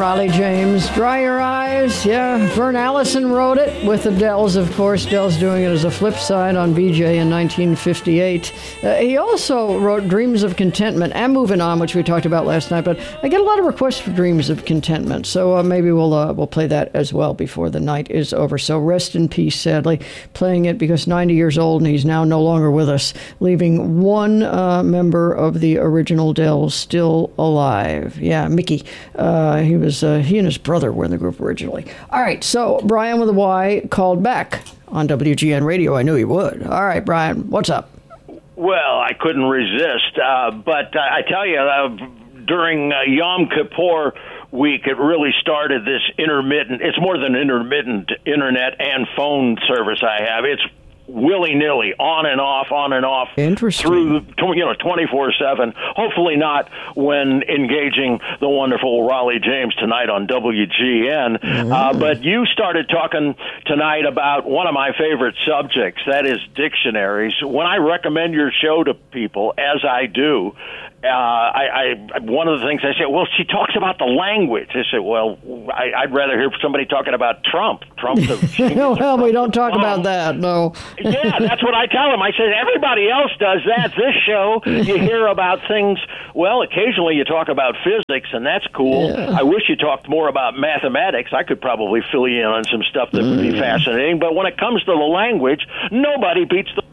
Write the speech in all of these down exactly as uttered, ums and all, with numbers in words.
Raleigh James. Dry Your Eyes. Yeah, Vern Allison wrote it with the Dells, of course. Dells doing it as a flip side on B J in nineteen fifty-eight. Uh, he also wrote Dreams of Contentment and Moving On, which we talked about last night. But I get a lot of requests for Dreams of Contentment, so uh, maybe we'll uh, we'll play that as well before the night is over. So rest in peace, sadly. Playing it because ninety years old and he's now no longer with us, leaving one uh, member of the original Dells still alive. Yeah, Mickey. Uh, he was uh, he and his brother were in the group originally. All right, so Brian with a Y called back on W G N Radio. I knew he would. All right, Brian, what's up? Well, I couldn't resist, uh, but uh, I tell you, uh, during uh, Yom Kippur week, it really started this intermittent, it's more than intermittent internet and phone service I have. It's willy-nilly, on and off, on and off, Interesting. through, you know, twenty-four seven. Hopefully not when engaging the wonderful Raleigh James tonight on W G N. Mm-hmm. Uh, but you started talking tonight about one of my favorite subjects, that is dictionaries. When I recommend your show to people, as I do, uh, I, I one of the things I say, well, she talks about the language. I say, well, I, I'd rather hear somebody talking about Trump. Trump. The, well, we don't talk about that, no. Yeah, that's what I tell them. I said, everybody else does that. This show, you hear about things, well, occasionally you talk about physics, and that's cool. Yeah. I wish you talked more about mathematics. I could probably fill you in on some stuff that would be mm. fascinating. But when it comes to the language, nobody beats the...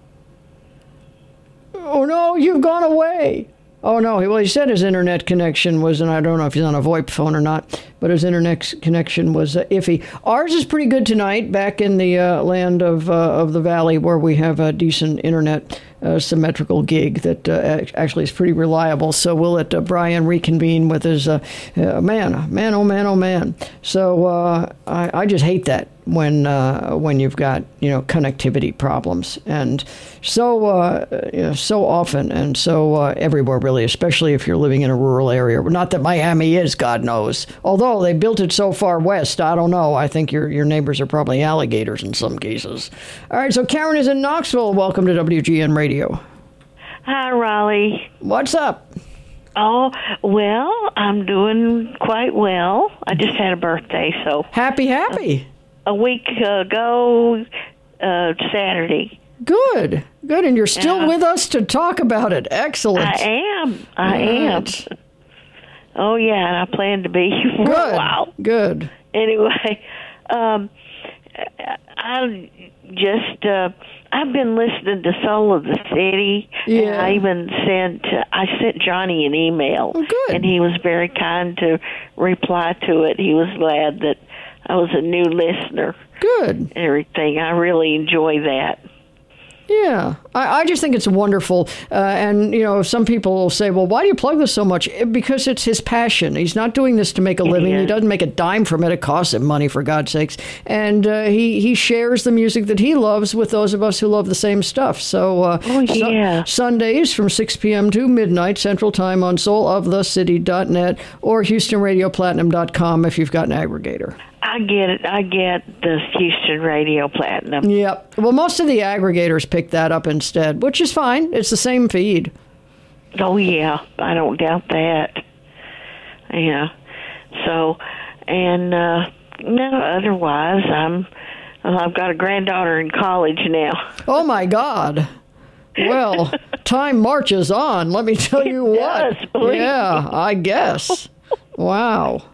Oh, no, you've gone away. Oh, no. Well, he said his internet connection was, and I don't know if he's on a VoIP phone or not, but his internet connection was uh, iffy. Ours is pretty good tonight, back in the uh, land of uh, of the valley where we have a decent internet uh, symmetrical gig that uh, actually is pretty reliable. So we'll let uh, Brian reconvene with his, uh, uh, man, man, oh, man, oh, man. So uh, I, I just hate that when uh, when you've got, you know, connectivity problems. And so uh, you know, so often and so uh, everywhere, really, especially if you're living in a rural area. Not that Miami is, God knows. Although they built it so far west, I don't know. I think your your neighbors are probably alligators in some cases. All right, so Karen is in Knoxville. Welcome to W G N Radio. Hi, Raleigh. What's up? Oh, well, I'm doing quite well. I just had a birthday, so... Happy, happy. Uh, a week ago, uh, Saturday. Good, good. And you're still uh, with us to talk about it. Excellent. I am. I right. am. Oh, yeah, and I plan to be for good. a while. Good. Anyway, um, I just, uh, I've been listening to Soul of the City. Yeah. And I even sent, uh, I sent Johnny an email. Oh, good. And he was very kind to reply to it. He was glad that I was a new listener. Good. And everything. I really enjoy that. Yeah, I, I just think it's wonderful. Uh, and, you know, some people will say, well, why do you plug this so much? Because it's his passion. He's not doing this to make a living. Yeah. He doesn't make a dime from it. It costs him money, for God's sakes. And uh, he, he shares the music that he loves with those of us who love the same stuff. So, uh, oh, yeah. su- Sundays from six p.m. to midnight Central Time on soul of the city dot net or Houston Radio Platinum dot com if you've got an aggregator. I get it. I get the Houston Radio Platinum. Yep. Well, most of the aggregators pick that up instead, which is fine. It's the same feed. Oh, yeah. I don't doubt that. Yeah. So, and, uh, no, otherwise, I'm, well, I've got a granddaughter in college now. Oh, my God. Well, time marches on. Let me tell you what. It does, yeah, I guess. Wow.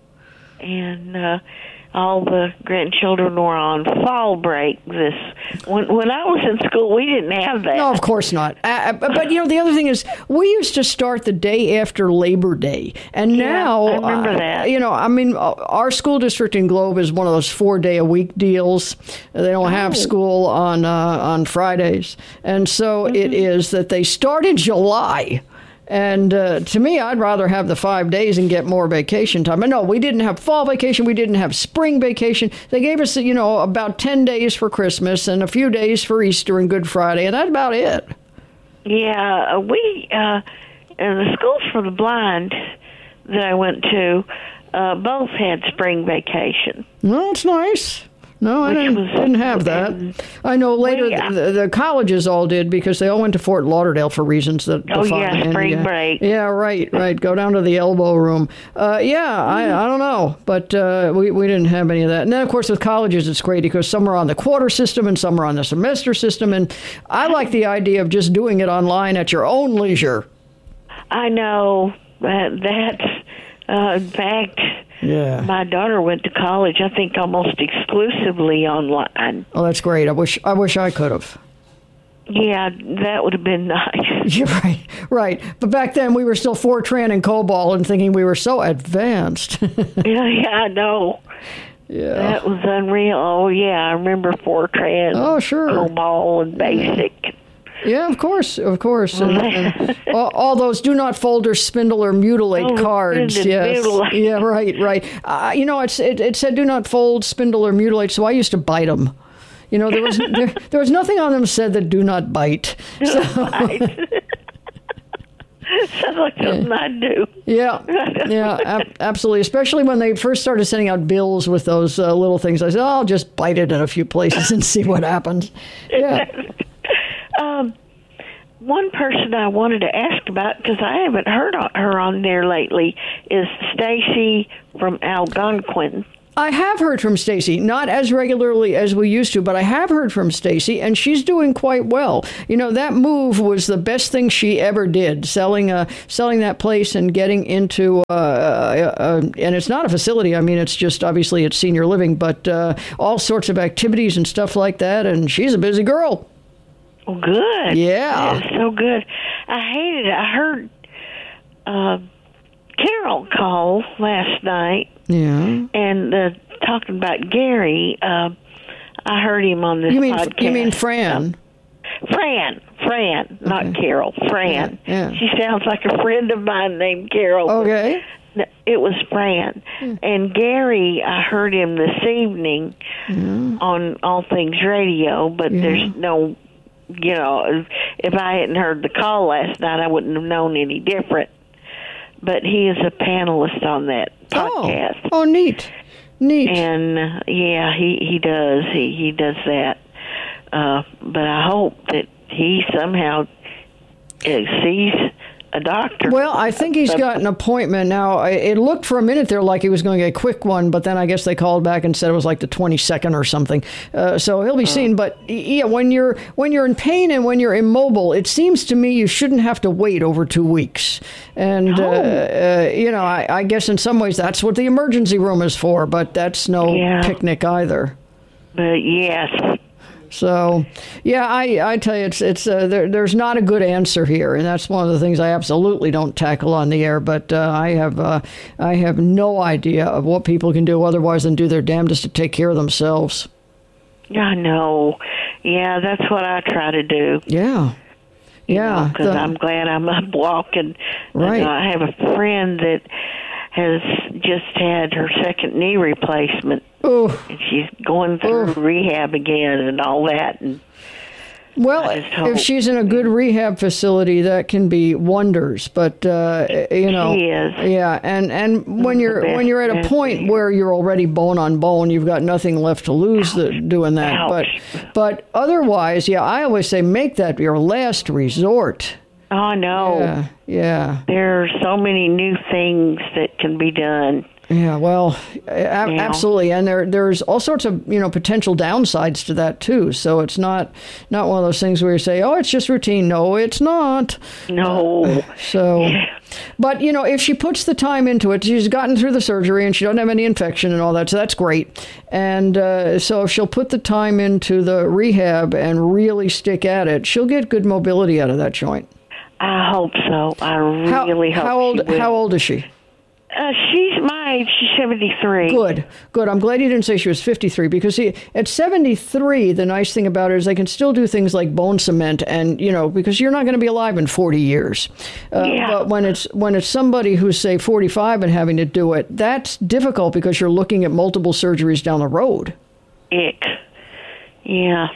And uh, all the grandchildren were on fall break. This when when I was in school, we didn't have that. No, of course not. Uh, but you know, the other thing is, we used to start the day after Labor Day, and yeah, now I remember uh, that. You know, I mean, our school district in Globe is one of those four day a week deals. They don't have oh. school on uh, on Fridays, and so mm-hmm. it is that they start in July. And uh, to me, I'd rather have the five days and get more vacation time. But no, we didn't have fall vacation. We didn't have spring vacation. They gave us, you know, about ten days for Christmas and a few days for Easter and Good Friday, and that's about it. Yeah, we, uh, and the schools for the blind that I went to, uh, both had spring vacation. Well, that's nice. No, I didn't, was, didn't have that. and, I know later well, yeah. the, the colleges all did because they all went to Fort Lauderdale for reasons that. Oh, define- yeah, and, spring yeah. break. Yeah, right, right. Go down to the elbow room. Uh, yeah, I, I don't know, but uh, we, we didn't have any of that. And then, of course, with colleges, it's great because some are on the quarter system and some are on the semester system. And I like the idea of just doing it online at your own leisure. I know that that's, uh, in fact, Yeah. my daughter went to college, I think, almost exclusively online. Oh, that's great. I wish I wish I could have. Yeah, that would have been nice. You're right, right. But back then we were still Fortran and COBOL and thinking we were so advanced. yeah, yeah, I know. Yeah. That was unreal. Oh, yeah, I remember Fortran. Oh, sure. COBOL and BASIC. Yeah, of course, of course. And, and all, all those do not fold or spindle or mutilate Oh, cards. spindle, Yes. mutilate. Yeah, right, right. Uh, you know, it's, it, it said do not fold, spindle, or mutilate, so I used to bite them. You know, there was there, there was nothing on them said that do not bite. So, Right. Sounds like something I do. yeah, yeah, ab- absolutely. Especially when they first started sending out bills with those uh, little things. I said, oh, I'll just bite it in a few places and see what happens. Yeah. Um, one person I wanted to ask about, because I haven't heard of her on there lately, is Stacy from Algonquin. I have heard from Stacy, not as regularly as we used to, but I have heard from Stacy, and she's doing quite well. You know, that move was the best thing she ever did, selling uh, selling that place and getting into, uh, uh, uh, and it's not a facility. I mean, it's just, obviously, it's senior living, but uh, all sorts of activities and stuff like that, and she's a busy girl. Oh, good. Yeah. That is so good. I hated it. I heard uh, Carol call last night. Yeah. And uh, talking about Gary, uh, I heard him on this You mean podcast. you mean Fran? Fran, Fran, not Okay. Carol. Fran. Yeah, yeah. She sounds like a friend of mine named Carol. Okay. No, it was Fran. Hmm. And Gary, I heard him this evening on All Things Radio, but Yeah. there's no, you know, if I hadn't heard the call last night, I wouldn't have known any different. But he is a panelist on that podcast. Oh, oh, neat, neat. And uh, yeah, he he does he he does that. Uh, but I hope that he somehow uh, sees a doctor. Well, I think he's got an appointment now. I- It looked for a minute there like he was going to get a quick one, but then I guess they called back and said it was like the twenty-second or something. Uh, so he'll be seen. But y- yeah, when you're when you're in pain and when you're immobile, it seems to me you shouldn't have to wait over two weeks. And uh, uh, you know, I, I guess in some ways that's what the emergency room is for. But that's no Yeah. picnic either. But yes. So, yeah, I, I tell you, it's it's uh, there, there's not a good answer here, and that's one of the things I absolutely don't tackle on the air. But uh, I have uh, I have no idea of what people can do otherwise than do their damnedest to take care of themselves. I know. Yeah, that's what I try to do. Yeah, yeah. Because the- I'm glad I'm up walking. Right. And I have a friend that has just had her second knee replacement. Oh, And she's going through Oof. rehab again and all that. And well, I just hope- if she's in a good rehab facility, that can be wonders. But uh, you know, She is. yeah, and and when the you're best when you're at a thing. point where you're already bone on bone, you've got nothing left to lose the, doing that. Ouch. But but otherwise, yeah, I always say make that your last resort. oh, no. Yeah, yeah, There are so many new things that can be done. yeah. Well, a- Yeah. absolutely, and there there's all sorts of you know potential downsides to that too. So it's not not one of those things where you say, oh, it's just routine. No, it's not. No. So, but you know, if she puts the time into it, she's gotten through the surgery and she doesn't have any infection and all that, so that's great. And uh, so, if she'll put the time into the rehab and really stick at it, she'll get good mobility out of that joint. I hope so. I How, really hope how old? she will. How old is she? Uh, she's my age. She's seventy-three. Good, good. I'm glad you didn't say she was fifty-three because see, at seventy-three, the nice thing about it is they can still do things like bone cement, and you know, because you're not going to be alive in forty years. Uh, Yeah. But when it's when it's somebody who's say forty-five and having to do it, that's difficult because you're looking at multiple surgeries down the road. Ick. Yeah.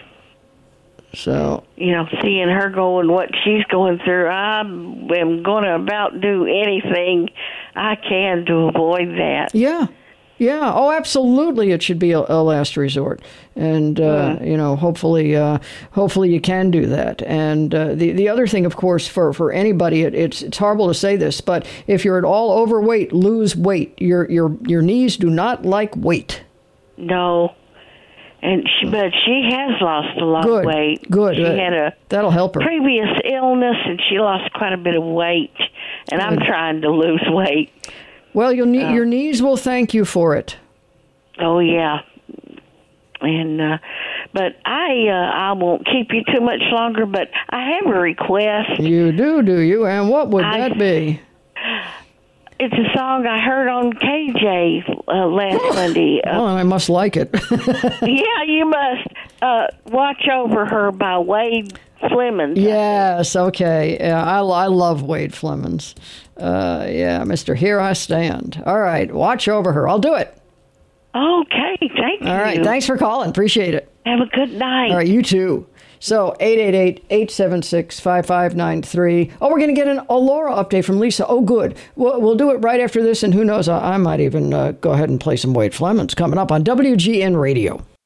So You know, seeing her going what she's going through, I am going to about do anything I can to avoid that. yeah, Yeah. Oh, absolutely. It should be a, a last resort, and uh, Mm. you know, hopefully, uh, hopefully you can do that. And uh, the the other thing, of course, for for anybody, it, it's it's horrible to say this, but if you're at all overweight, lose weight. Your your your knees do not like weight. No. And she, but she has lost a lot Good. of weight. Good. She Uh, had a That'll help her. previous illness, and she lost quite a bit of weight. And I'm Good. trying to lose weight. Well, your knee, Oh. your knees will thank you for it. Oh yeah. And uh, but I uh, I won't keep you too much longer. But I have a request. You do, do you? And what would I- that be? It's a song I heard on K J uh, last Monday. Uh, Well, I must like it. yeah, you must uh, watch over her by Wade Flemons. Yes, okay. Yeah, I, I love Wade Flemons. Uh, yeah, Mister Here I Stand. All right, watch over her. I'll do it. Okay, thank you. All right, thanks for calling. Appreciate it. Have a good night. All right, you too. So, eight eight eight, eight seven six, five five nine three. Oh, we're going to get an Allura update from Lisa. Oh, good. We'll, we'll do it right after this, and who knows, I, I might even uh, go ahead and play some Wade Flemons coming up on W G N Radio.